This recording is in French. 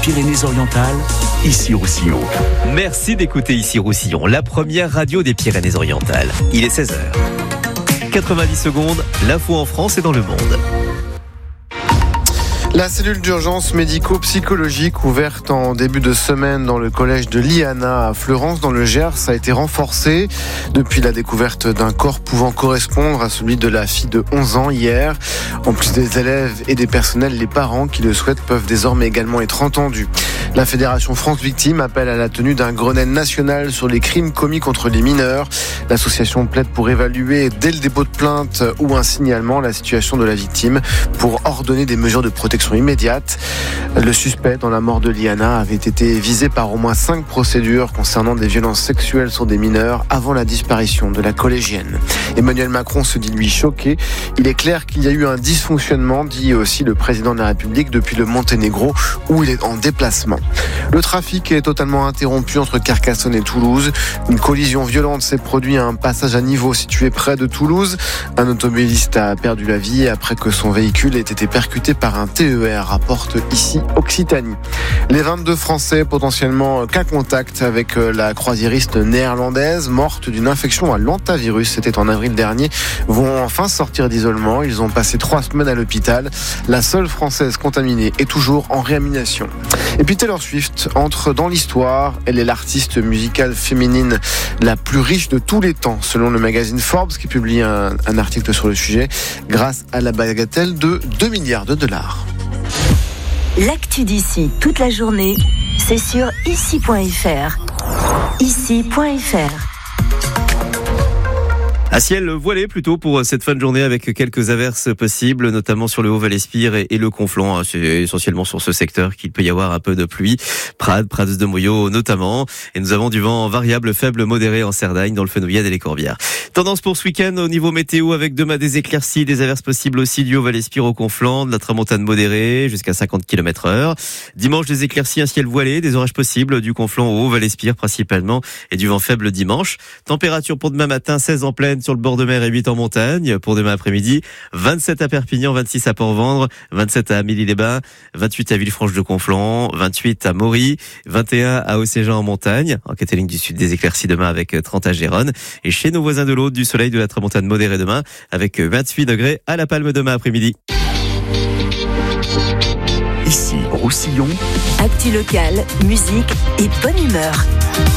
Pyrénées-Orientales, ici Roussillon. Merci d'écouter ici Roussillon, la première radio des Pyrénées-Orientales. Il est 16h. 90 secondes, l'info en France et dans le monde. La cellule d'urgence médico-psychologique ouverte en début de semaine dans le collège de Liana à Fleurance dans le Gers a été renforcée depuis la découverte d'un corps pouvant correspondre à celui de la fille de 11 ans hier. En plus des élèves et des personnels, les parents qui le souhaitent peuvent désormais également être entendus. La Fédération France Victimes appelle à la tenue d'un Grenelle national sur les crimes commis contre les mineurs. L'association plaide pour évaluer dès le dépôt de plainte ou un signalement la situation de la victime pour ordonner des mesures de protection immédiate. Le suspect dans la mort de Liana avait été visé par au moins 5 procédures concernant des violences sexuelles sur des mineurs avant la disparition de la collégienne. Emmanuel Macron se dit lui choqué. Il est clair qu'il y a eu un dysfonctionnement, dit aussi le président de la République depuis le Monténégro où il est en déplacement. Le trafic est totalement interrompu entre Carcassonne et Toulouse. Une collision violente s'est produite à un passage à niveau situé près de Toulouse. Un automobiliste a perdu la vie après que son véhicule ait été percuté par un TER, rapporte ici Occitanie. Les 22 Français potentiellement cas contact avec la croisiériste néerlandaise morte d'une infection à l'hantavirus, c'était en avril dernier, vont enfin sortir d'isolement. Ils ont passé 3 semaines à l'hôpital. La seule Française contaminée est toujours en réanimation. Et puis Taylor Swift entre dans l'histoire. Elle est l'artiste musicale féminine la plus riche de tous les temps, selon le magazine Forbes, qui publie un article sur le sujet, grâce à la bagatelle de 2 milliards de dollars. L'actu d'ici toute la journée, c'est sur ici.fr. Ici.fr. Un ciel voilé plutôt pour cette fin de journée avec quelques averses possibles, notamment sur le Haut-Val-Espire et le Conflent. C'est essentiellement sur ce secteur qu'il peut y avoir un peu de pluie. Prades de Moyaux notamment. Et nous avons du vent variable, faible, modéré en Cerdagne, dans le Fenouillade et les Corbières. Tendance pour ce week-end au niveau météo avec demain des éclaircies, des averses possibles aussi du Haut-Val-Espire au Conflent, de la tramontane modérée jusqu'à 50 km/h. Dimanche des éclaircies, un ciel voilé, des orages possibles du Conflent au Haut-Val-Espire principalement et du vent faible dimanche. Température pour demain matin, 16 en pleine sur le bord de mer et 8 en montagne. Pour demain après-midi, 27 à Perpignan, 26 à Port-Vendre, 27 à Amélie-les-Bains, 28 à Villefranche-de-Conflent, 28 à Maury, 21 à Océjan en montagne. En Catalogne du Sud, des éclaircies demain avec 30 à Gérone. Et chez nos voisins de l'Aude, du soleil, de la tramontane modérée demain avec 28 degrés à La Palme demain après-midi. Ici Roussillon. Actu locale, musique et bonne humeur.